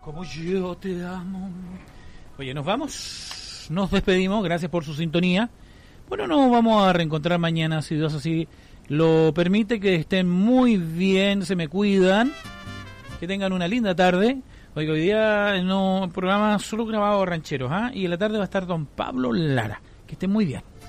Como yo te amo. Oye, nos vamos, nos despedimos, gracias por su sintonía. Bueno, nos vamos a reencontrar mañana, si Dios así lo permite. Que estén muy bien, se me cuidan, que tengan una linda tarde. Oiga, hoy día en un programa solo grabado rancheros, y en la tarde va a estar don Pablo Lara. Que estén muy bien.